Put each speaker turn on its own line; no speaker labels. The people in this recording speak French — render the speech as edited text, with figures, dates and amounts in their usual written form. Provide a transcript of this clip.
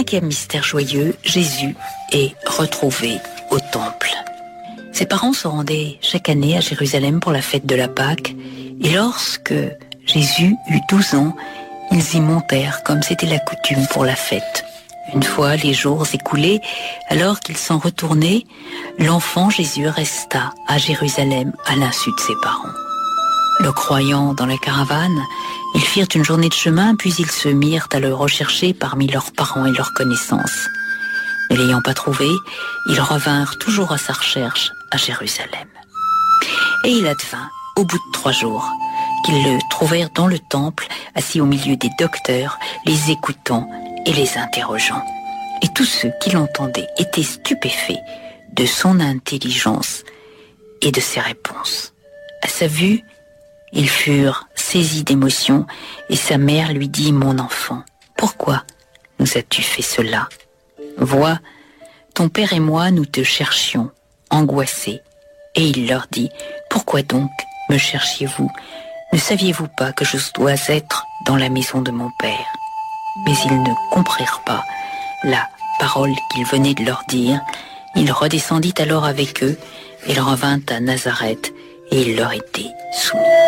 Cinquième mystère joyeux, Jésus est retrouvé au temple. Ses parents se rendaient chaque année à Jérusalem pour la fête de la Pâque, et lorsque Jésus eut 12 ans, ils y montèrent comme c'était la coutume pour la fête. Une fois les jours écoulés, alors qu'ils s'en retournaient, l'enfant Jésus resta à Jérusalem à l'insu de ses parents. Le croyant dans la caravane, ils firent une journée de chemin, puis ils se mirent à le rechercher parmi leurs parents et leurs connaissances. Ne l'ayant pas trouvé, ils revinrent toujours à sa recherche à Jérusalem. Et il advint, au bout de 3 jours, qu'ils le trouvèrent dans le temple, assis au milieu des docteurs, les écoutant et les interrogeant. Et tous ceux qui l'entendaient étaient stupéfaits de son intelligence et de ses réponses. À sa vue, ils furent saisis d'émotion et sa mère lui dit « Mon enfant, pourquoi nous as-tu fait cela ? Vois, ton père et moi, nous te cherchions, angoissés. » Et il leur dit « Pourquoi donc me cherchiez-vous ? Ne saviez-vous pas que je dois être dans la maison de mon père ?» Mais ils ne comprirent pas la parole qu'il venait de leur dire. Il redescendit alors avec eux, il revint à Nazareth et il leur était soumis.